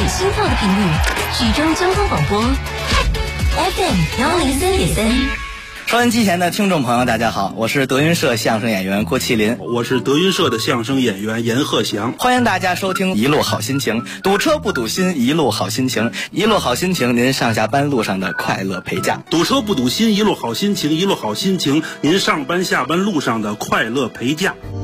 心跳的频率，徐州交通广播 FM103.3。 收音机前的听众朋友，大家好，我是德云社相声演员郭麒麟， 我是德云社的相声演员严鹤翔。 欢迎大家收听一路好心情，堵车不堵心，一路好心情，一路好心情，您上下班路上的快乐陪驾。 堵车不堵心，一路好心情，一路好心情，您上班下班路上的快乐陪驾。